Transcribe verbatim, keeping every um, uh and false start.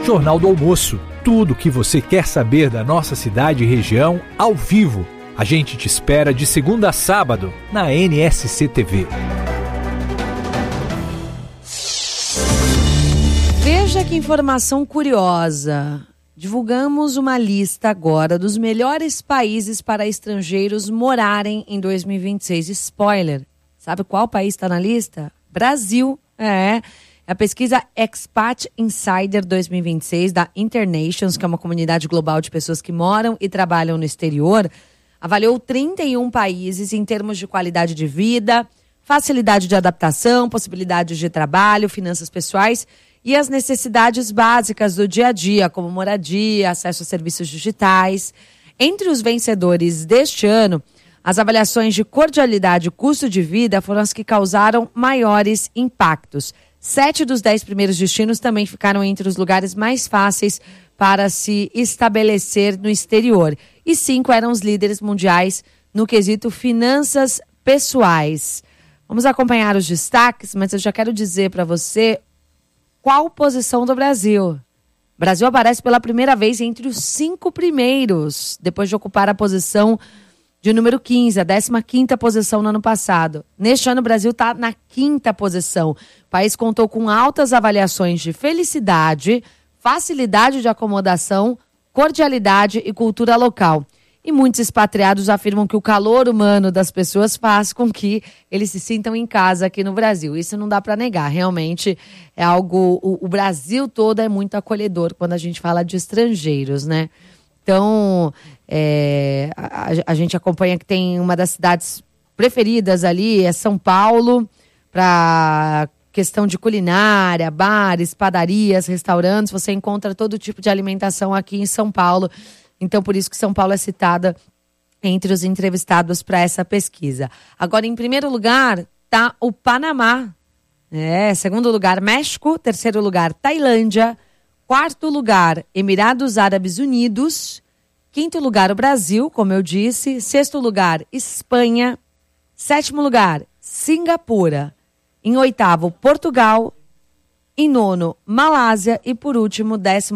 Jornal do Almoço. Tudo o que você quer saber da nossa cidade e região ao vivo. A gente te espera de segunda a sábado na N S C T V. Veja que informação curiosa. Divulgamos uma lista agora dos melhores países para estrangeiros morarem em dois mil e vinte e seis. Spoiler. Sabe qual país está na lista? Brasil. É. A pesquisa Expat Insider dois mil e vinte e seis da Internations, que é uma comunidade global de pessoas que moram e trabalham no exterior, avaliou trinta e um países em termos de qualidade de vida, facilidade de adaptação, possibilidades de trabalho, finanças pessoais e as necessidades básicas do dia a dia, como moradia, acesso a serviços digitais. Entre os vencedores deste ano, as avaliações de cordialidade e custo de vida foram as que causaram maiores impactos. Sete dos dez primeiros destinos também ficaram entre os lugares mais fáceis para se estabelecer no exterior. E cinco eram os líderes mundiais no quesito finanças pessoais. Vamos acompanhar os destaques, mas eu já quero dizer para você qual posição do Brasil. O Brasil aparece pela primeira vez entre os cinco primeiros, depois de ocupar a posição de número quinze, a décima quinta posição no ano passado. Neste ano, o Brasil está na quinta posição. O país contou com altas avaliações de felicidade, facilidade de acomodação, cordialidade e cultura local. E muitos expatriados afirmam que o calor humano das pessoas faz com que eles se sintam em casa aqui no Brasil. Isso não dá para negar. Realmente é algo... O, o Brasil todo é muito acolhedor quando a gente fala de estrangeiros, né? Então, é, a, a gente acompanha que tem uma das cidades preferidas ali, é São Paulo, para questão de culinária, bares, padarias, restaurantes. Você encontra todo tipo de alimentação aqui em São Paulo. Então, por isso que São Paulo é citada entre os entrevistados para essa pesquisa. Agora, em primeiro lugar, está o Panamá. É, segundo lugar, México. Terceiro lugar, Tailândia. Quarto lugar, Emirados Árabes Unidos. Quinto lugar, o Brasil, como eu disse. Sexto lugar, Espanha. Sétimo lugar, Singapura. Em oitavo, Portugal. Em nono, Malásia. E por último, décimo